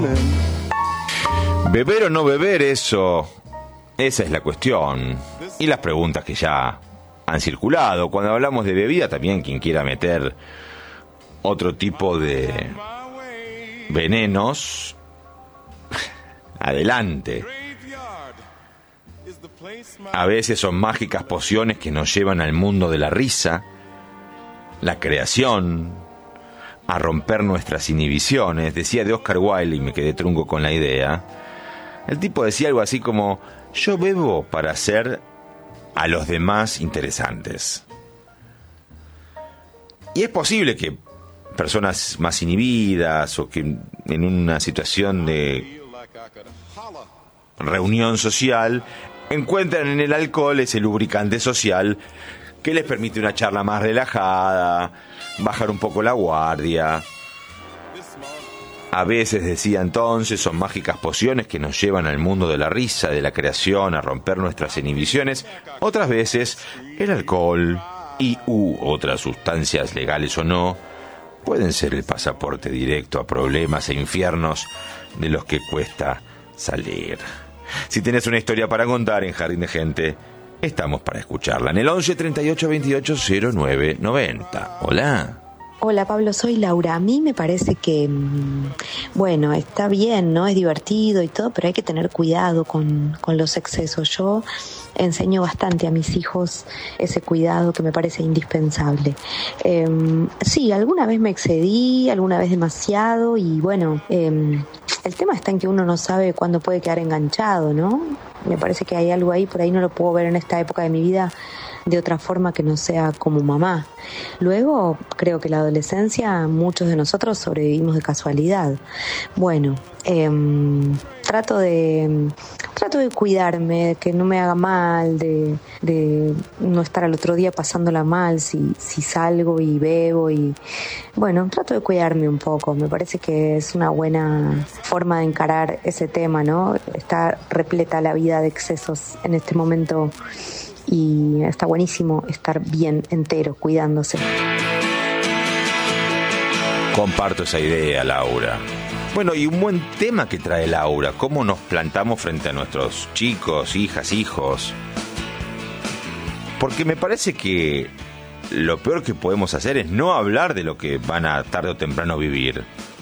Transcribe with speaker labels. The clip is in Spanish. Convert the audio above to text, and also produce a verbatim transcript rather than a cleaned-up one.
Speaker 1: ¿Beber o no beber? Eso, esa es la cuestión. Y las preguntas que ya han circulado. Cuando hablamos de bebida, también quien quiera meter otro tipo de venenos, adelante. A veces son mágicas pociones que nos llevan al mundo de la risa, la creación, a romper nuestras inhibiciones. Decía de Oscar Wilde, y me quedé trunco con la idea. El tipo decía algo así como: yo bebo para hacer a los demás interesantes. Y es posible que personas más inhibidas o que en una situación de reunión social encuentran en el alcohol ese lubricante social que les permite una charla más relajada, bajar un poco la guardia. A veces, decía entonces, son mágicas pociones que nos llevan al mundo de la risa, de la creación, a romper nuestras inhibiciones. Otras veces, el alcohol y u otras sustancias, legales o no, pueden ser el pasaporte directo a problemas e infiernos de los que cuesta salir. Si tenés una historia para contar en Jardín de Gente, estamos para escucharla en el once treinta y ocho veintiocho cero nueve noventa. Hola.
Speaker 2: Hola Pablo, soy Laura. A mí me parece que, bueno, está bien, ¿no? Es divertido y todo, pero hay que tener cuidado con, con los excesos. Yo enseño bastante a mis hijos ese cuidado que me parece indispensable. Eh, sí, alguna vez me excedí, alguna vez demasiado, y bueno, eh, el tema está en que uno no sabe cuándo puede quedar enganchado, ¿no? Me parece que hay algo ahí, por ahí no lo puedo ver en esta época de mi vida de otra forma que no sea como mamá. Luego, creo que la adolescencia, muchos de nosotros sobrevivimos de casualidad. Bueno, eh, trato de trato de cuidarme, de que no me haga mal, de, de no estar al otro día pasándola mal si, si salgo y bebo, y bueno, trato de cuidarme un poco. Me parece que es una buena forma de encarar ese tema, ¿no? Está repleta la vida de excesos en este momento, y está buenísimo estar bien entero, cuidándose.
Speaker 1: Comparto esa idea, Laura. Bueno, y un buen tema que trae Laura: cómo nos plantamos frente a nuestros chicos, hijas, hijos. Porque me parece que lo peor que podemos hacer es no hablar de lo que van a tarde o temprano vivir.